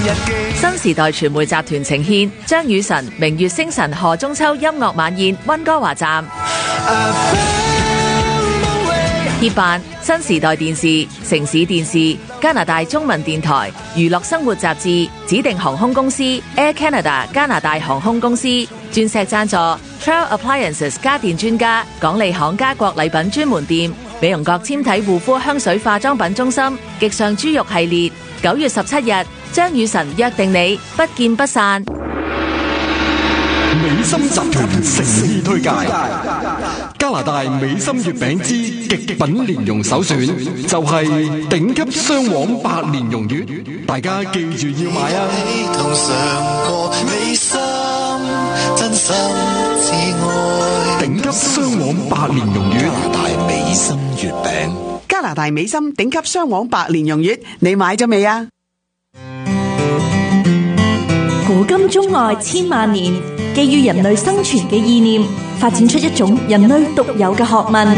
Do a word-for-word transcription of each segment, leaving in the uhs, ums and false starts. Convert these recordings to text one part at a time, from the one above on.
新時代傳媒集團呈獻張雨晨、明月星辰賀中秋音樂晚宴溫哥華站，協辦新時代電視、城市電視、加拿大中文電台、娛樂生活雜誌、指定航空公司 Air Canada 加拿大航空公司，鑽石贊助 Trail Appliances 家電專家、港利行家國禮品專門店、美容閣纖體護膚香水化妝品中心、極上豬肉系列。九月十七日，張雨晨約定你，不見不散。 美心集團誠意推介加拿大美心月餅之極品蓮蓉首選，就係頂級雙黃白蓮蓉月，大家記住要買啊！ 同嘗過美心真心至愛，頂級雙黃白蓮蓉月，加拿大美心月餅， 加拿大美心頂級雙黃白蓮蓉月，你買咗未啊？ 古今中外千萬年，基於人類生存嘅意念，發展出一種人類獨有嘅學問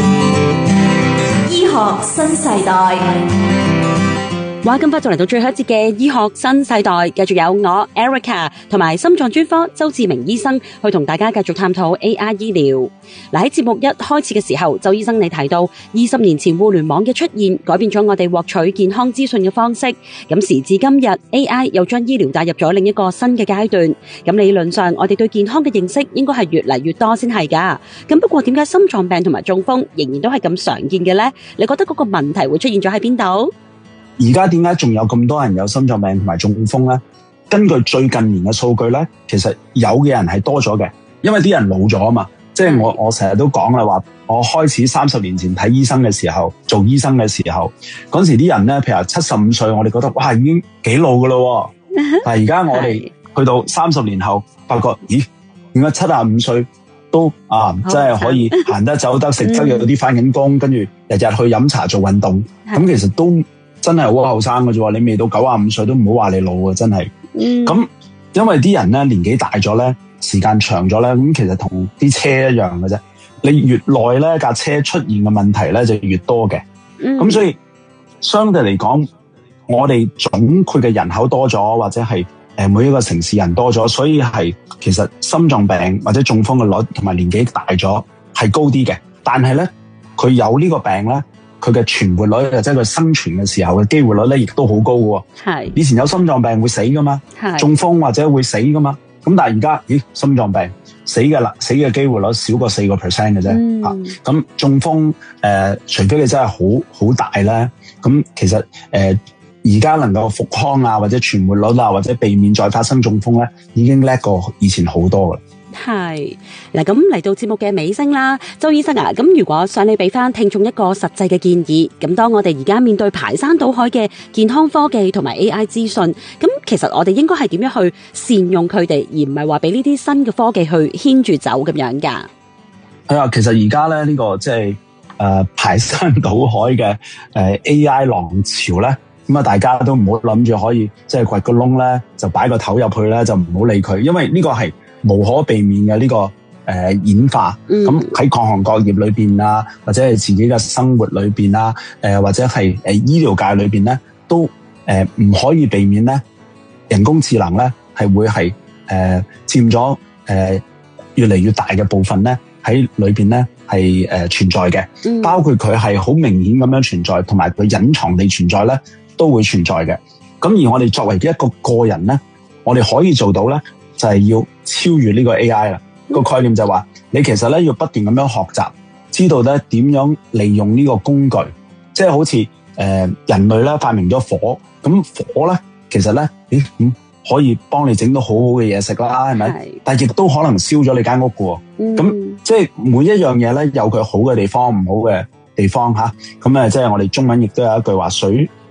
——醫學新世代。 話咁快就嚟到最後一節嘅醫學新世代，繼續有我 Erica 同埋心臟專科周志明醫生去同大家繼續探討 A I 醫療。嗱，喺節目一開始嘅時候，周醫生你提到二十年前互聯網嘅出現改變咗我哋獲取健康資訊嘅方式，咁時至今日 A I 又將醫療帶入咗另一個新嘅階段。咁理論上我哋對健康嘅認識應該係越嚟越多先係噶。咁不過點解心臟病同埋中風仍然都係咁常見嘅呢？你覺得嗰個問題會出現咗喺邊度？ 而家點解仲有咁多人有心臟病同埋中風咧？根據最近年嘅數據咧，其實有嘅人係多咗嘅，因為啲人老咗啊嘛。即係我我成日都講啦，話我開始三十年前睇醫生嘅時候，做醫生嘅時候，嗰時啲人咧，譬如話七十五歲，我哋覺得哇已經幾老噶咯。但係而家我哋去到三十年後，發覺咦，點解七十五歲都啊，真係可以行得走得食得，有啲返緊工，跟住日日去飲茶做運動，咁其實都真係好後生嘅啫，你未到九十五歲都唔好話你老啊！真係，咁、嗯、因為啲人咧年紀大咗咧，時間長咗咧，咁其實同啲車一樣嘅啫。你越耐咧架車出現嘅問題咧就越多嘅。咁、嗯、所以相對嚟講，我哋總括嘅人口多咗，或者係誒每一個城市人多咗，所以係其實心臟病或者中風嘅率同埋年紀大咗係高啲嘅。但係咧，佢有呢個病咧，佢嘅存活率，即係佢生存嘅時候嘅機會率咧，亦都好高嘅。係以前有心臟病會死噶嘛，中風或者會死噶嘛。咁但係而家，咦，心臟病死嘅啦，死嘅機會率少過四個 percent 嘅啫。吓，咁、嗯、中風誒、呃，除非你真係好好大咧，咁其實誒而家能夠復康啊，或者存活率啊，或者避免再發生中風咧，已經叻過以前好多噶啦。 係嗱，咁嚟到節目嘅尾聲啦，周醫生啊，咁如果想你俾翻聽眾一個實際嘅建議，咁當我哋而家面對排山倒海嘅健康科技同埋 A I 資訊，咁其實我哋應該係點樣去善用佢哋，而唔係話俾呢啲新嘅科技去牽住走咁樣噶？ 係啊，其實而家咧呢個即係誒排山倒海嘅誒、呃、A I 浪潮咧，咁啊大家都唔好諗住可以即係掘個窿咧就擺個頭入去咧，就唔好理佢，因為呢個係無可避免嘅呢、這個誒、呃、演化，咁喺各行各業裏邊啊，或者係自己嘅生活裏邊啊，誒、呃、或者係誒醫療界裏邊咧，都誒唔、呃、可以避免咧，人工智能咧係會係誒佔咗誒越嚟越大嘅部分咧喺裏邊咧係誒存在嘅、嗯，包括佢係好明顯咁樣存在，同埋佢隱藏地存在咧都會存在嘅。咁而我哋作為一個個人咧，我哋可以做到咧，就係、是、要超越呢個 A I 啦。個概念就係話，你其實咧要不斷咁樣學習，知道咧點樣利用呢個工具，即係好似誒、呃、人類咧發明咗火，咁火咧其實咧，咦咁、嗯、可以幫你整到好好嘅嘢食啦，係咪？但係亦都可能燒咗你間屋嘅。咁、嗯、即係每一樣嘢咧有佢好嘅地方，唔好嘅地方吓。咁誒，即係我哋中文亦都有一句話，水